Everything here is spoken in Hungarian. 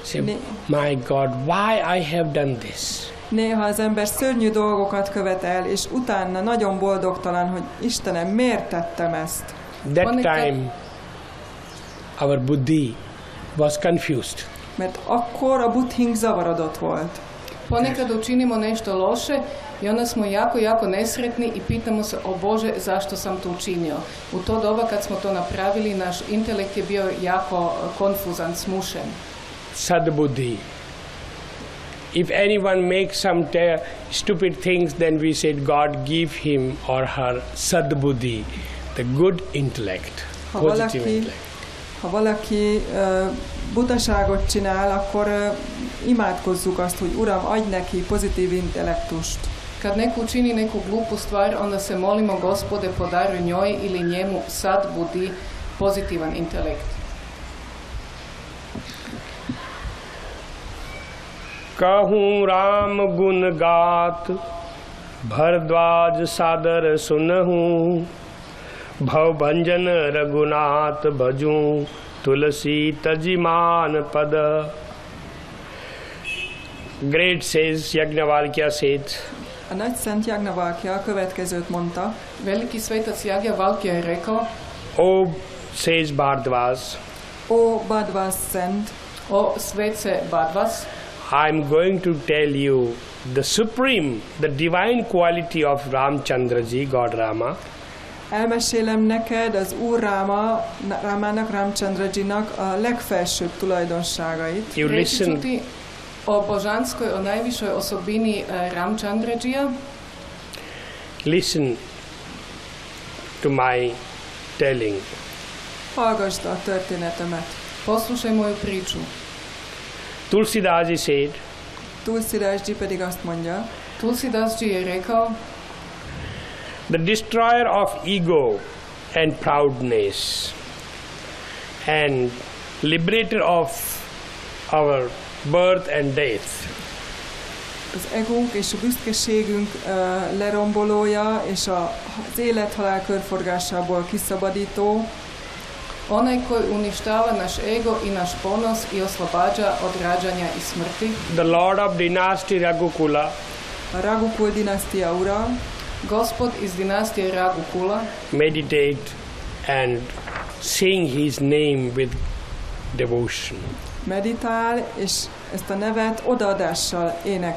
Say, my God, why I have done this? Néha az ember szörnyű dolgokat követel, és utána nagyon boldogtalan, hogy Istenem, miért tettem ezt? That time our buddhi was confused. Mert akkor a buddhink zavarodott volt. Ponekad učinimo nešto loše i onda smo jako nesretni i pitamo se, o Bože, zašto sam to učinio. U to doba kad smo to napravili, naš intelekt je bio jako konfuzan, smušen. Sadbuddhi. If anyone makes some stupid things, then we said God give him or her sadbuddhi, the good intellect, positive intellect. Ha valaki butaságot csinál, akkor imádkozzuk azt, hogy Uram, adj neki pozitív intellektust. Kad neko učini neku glupu stvar, onda se molimo, Gospode, podaruj njoj ili njemu sad budi pozitivan intelekt. कहूँ राम गुण गात भरद्वाज सादर सुनहूँ भव भंजन रघुनाथ भजूं तुलसी तजिमान पद. Great says Yajnavalkya says. A nagy szent Yajnavalkya a következőt mondta. Veliki svetac Yajnavalkya je rekao. O says Bhardvaz. O Bhardvaz szent. O svece Bhardvaz. I'm going to tell you the supreme, the divine quality of Ramchandraji, God Rama. Elmesélem neked az Úr Rámának, Ramchandrajinak a legfelsőbb tulajdonságait. You listen. O božanskoj, o najvišoj osobini Ramchandradžija. Listen to my telling. Hallgasd a történetemet. Poslušaj moju priču. Tulsidas said. Tulsidasji pedig azt mondja. Tulsidasji je rekao. The destroyer of ego and proudness and liberator of our birth and death. Az egónk és a büszkeségünk lerombolója és az élet-halál körforgásából kiszabadító. Onaj koji uništava naš ego i naš ponos i oslobađa od rađanja i smrti. The Lord of Dynasty Raghukula. A Raghukul dinasztia ura. Gospod iz dinastije Raghukula. Meditate and sing his name with devotion. Meditál, és ezt a nevet odaadással énekel.